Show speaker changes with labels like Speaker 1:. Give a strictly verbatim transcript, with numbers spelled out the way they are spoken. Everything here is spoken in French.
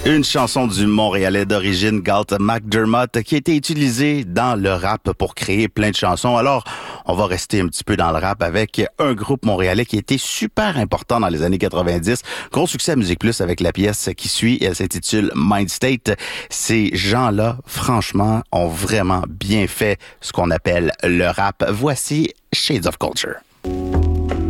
Speaker 1: Une chanson du Montréalais d'origine Galt McDermott qui a été utilisée dans le rap pour créer plein de chansons. Alors, on va rester un petit peu dans le rap avec un groupe montréalais qui a été super important dans les années quatre-vingt-dix. Gros succès à Musique Plus avec la pièce qui suit. Elle s'intitule Mind State. Ces gens-là, franchement, ont vraiment bien fait ce qu'on appelle le rap. Voici Shades of Culture.